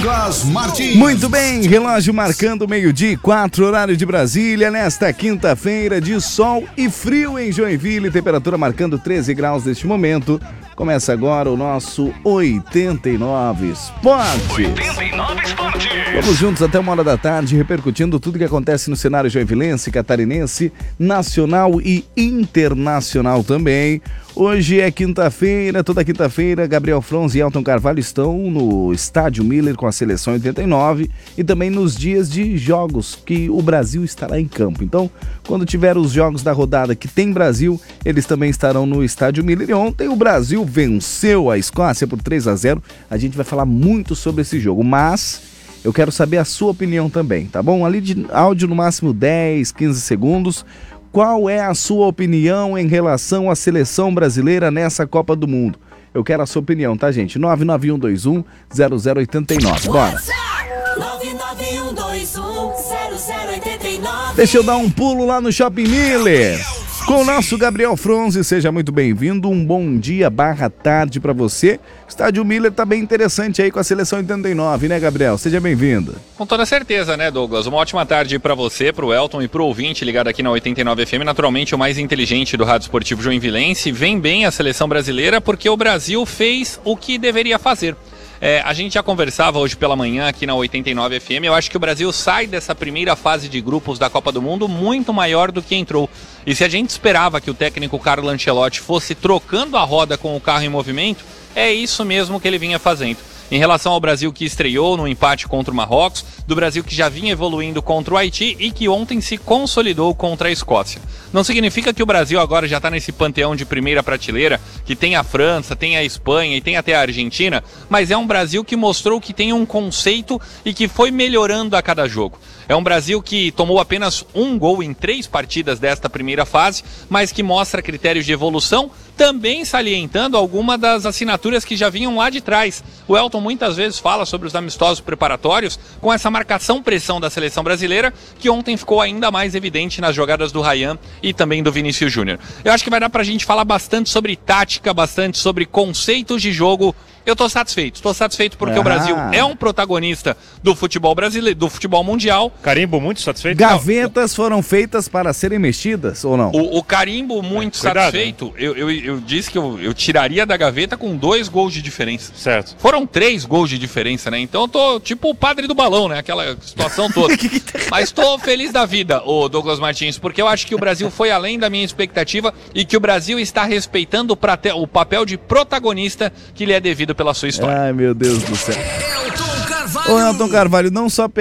Douglas Martins. Muito bem, relógio marcando 12:04, horário de Brasília, nesta quinta-feira de sol e frio em Joinville, temperatura marcando 13 graus neste momento. Começa agora o nosso 89 Esporte. 89 Esporte. Vamos juntos até 1h da tarde, repercutindo tudo que acontece no cenário joinvilense, catarinense, nacional e internacional também. Hoje é quinta-feira, toda quinta-feira, Gabriel Fronz e Elton Carvalho estão no Estádio Miller com a Seleção 89 e também nos dias de jogos que o Brasil estará em campo. Então, quando tiver os jogos da rodada que tem Brasil, eles também estarão no Estádio Miller. E ontem o Brasil venceu a Escócia por 3-0. A gente vai falar muito sobre esse jogo, mas eu quero saber a sua opinião também, tá bom? Ali de áudio no máximo 10, 15 segundos. Qual é a sua opinião em relação à seleção brasileira nessa Copa do Mundo? Eu quero a sua opinião, tá, gente? 991210089. Bora! 991210089. Deixa eu dar um pulo lá no Shopping Miller com o nosso Gabriel Fronzi. Seja muito bem-vindo, um bom dia /tarde pra você. Estádio Miller tá bem interessante aí com a Seleção 89, né, Gabriel? Seja bem-vindo. Com toda certeza, né, Douglas? Uma ótima tarde pra você, pro Elton e pro ouvinte ligado aqui na 89 FM, naturalmente o mais inteligente do Rádio Esportivo Joinvilense. Vem bem a Seleção Brasileira porque o Brasil fez o que deveria fazer. A gente já conversava hoje pela manhã aqui na 89 FM, eu acho que o Brasil sai dessa primeira fase de grupos da Copa do Mundo muito maior do que entrou. E se a gente esperava que o técnico Carlo Ancelotti fosse trocando a roda com o carro em movimento, é isso mesmo que ele vinha fazendo. Em relação ao Brasil que estreou no empate contra o Marrocos, do Brasil que já vinha evoluindo contra o Haiti e que ontem se consolidou contra a Escócia. Não significa que o Brasil agora já está nesse panteão de primeira prateleira, que tem a França, tem a Espanha e tem até a Argentina, mas é um Brasil que mostrou que tem um conceito e que foi melhorando a cada jogo. É um Brasil que tomou apenas um gol em 3 partidas desta primeira fase, mas que mostra critérios de evolução, também salientando alguma das assinaturas que já vinham lá de trás. O Elton muitas vezes fala sobre os amistosos preparatórios com essa marcação-pressão da seleção brasileira, que ontem ficou ainda mais evidente nas jogadas do Ryan e também do Vinícius Júnior. Eu acho que vai dar pra gente falar bastante sobre tática, bastante sobre conceitos de jogo. Eu tô satisfeito porque o Brasil é um protagonista do futebol brasileiro, do futebol mundial. Carimbo muito satisfeito? Gavetas foram feitas para serem mexidas ou não? O carimbo muito satisfeito, eu disse que eu tiraria da gaveta com 2 gols de diferença. Certo. Foram 3 gols de diferença, né? Então eu tô tipo o padre do balão, né? Aquela situação toda. Mas tô feliz da vida, o Douglas Martins, porque eu acho que o Brasil foi além da minha expectativa e que o Brasil está respeitando o papel de protagonista que lhe é devido pela sua história. Ai, meu Deus do céu. Ô, Elton Carvalho, não só